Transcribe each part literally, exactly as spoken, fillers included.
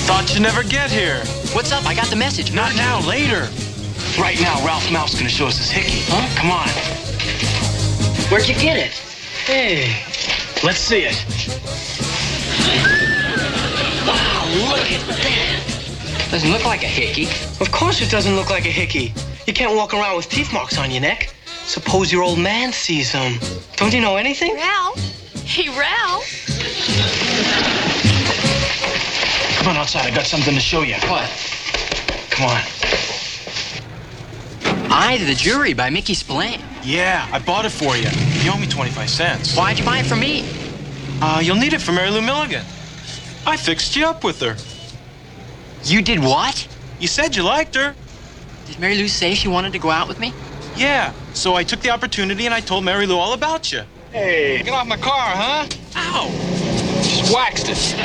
Thought you'd never get here. What's up? I got the message. Not now, later. Right now, Ralph Mouse gonna show us his hickey. Huh? Come on. Where'd you get it? Hey, let's see it. Wow, look at that. Doesn't look like a hickey. Of course it doesn't look like a hickey. You can't walk around with teeth marks on your neck. Suppose your old man sees them. Don't you know anything? Ralph? Hey, Ralph? Come on outside, I got something to show you. What? Come on. Eye to the Jury by Mickey Spillane. Yeah, I bought it for you. You owe me twenty-five cents. Why'd you buy it from me? Uh, you'll need it for Mary Lou Milligan. I fixed you up with her. You did what? You said you liked her. Did Mary Lou say she wanted to go out with me? Yeah, so I took the opportunity and I told Mary Lou all about you. Hey, get off my car, huh? Ow! Just waxed it.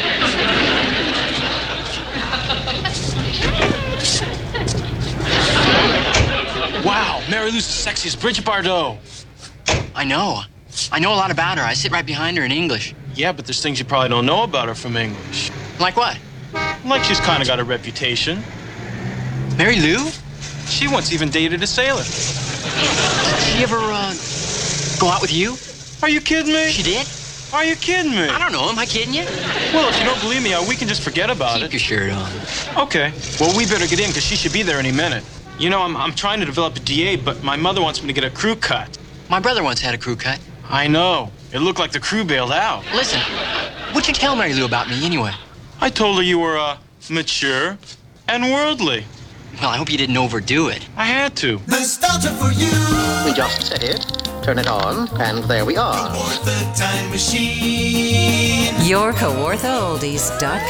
Wow, Mary Lou's the sexiest Bridget Bardot. I know. I know a lot about her. I sit right behind her in English. Yeah, but there's things you probably don't know about her from English. Like what? Like she's kind of got a reputation. Mary Lou? She once even dated a sailor. Did she ever, uh, go out with you? Are you kidding me? She did? Are you kidding me? I don't know. Am I kidding you? Well, if you don't believe me, uh, we can just forget about Keep it. your shirt on. Okay. Well, we better get in because she should be there any minute. You know, I'm, I'm trying to develop a D A, but my mother wants me to get a crew cut. My brother once had a crew cut. I know. It looked like the crew bailed out. Listen, what'd you tell Mary Lou about me anyway? I told her you were, uh, mature and worldly. Well, I hope you didn't overdo it. I had to. Nostalgia for you. We just set it, turn it on, and there we are. Or the time machine. Your Kawartha Oldies dot com